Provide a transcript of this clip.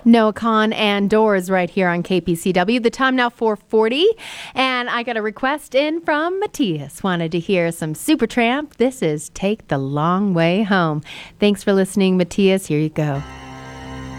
Noah Kahn and Doors right here on KPCW. The time now 4:40, and I got a request in from Matthias. Wanted to hear some Supertramp. This is Take the Long Way Home. Thanks for listening, Matthias. Here you go.